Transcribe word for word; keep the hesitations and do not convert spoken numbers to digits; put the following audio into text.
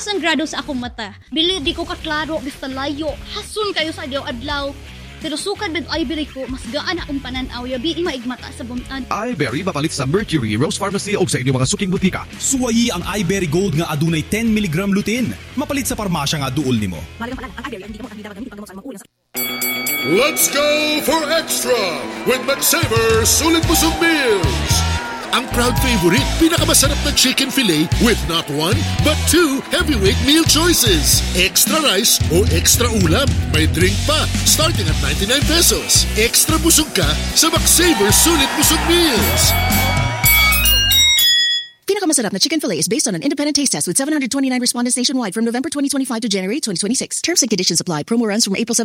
ang grado sa akong mata. Bili di ko kaklaro, basta layo. Hasun kayo sa adlaw-adlaw. Pero sukad bed Ivory ko, mas gaan akong pananaw. Yabi maigmata sa buntag. Ivory mapalit sa Mercury, Rose Pharmacy o sa inyong mga suking butika. Suwayi ang Ivory Gold nga adunay ten milligram lutein. Mapalit sa parmasya nga duol nimo. Let's go for extra with McSaver Sulit Busog Meals. Ang proud favorite, pinakamasarap na chicken fillet with not one, but two heavyweight meal choices. Extra rice o extra ulam. May drink pa, starting at ninety-nine pesos. Extra busog ka sa McSaver Sulit Busog Meals. Pinakamasarap na chicken fillet is based on an independent taste test with seven hundred twenty-nine respondents nationwide from November twenty twenty-five to January twenty twenty-six. Terms and conditions apply. Promo runs from April seventeenth